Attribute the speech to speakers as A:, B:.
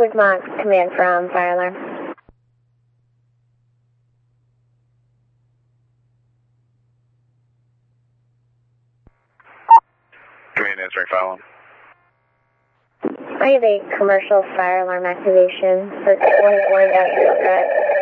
A: Woodmont, command from fire alarm.
B: Command answering fire alarm.
A: I have a commercial fire alarm activation. So it's 1 threat.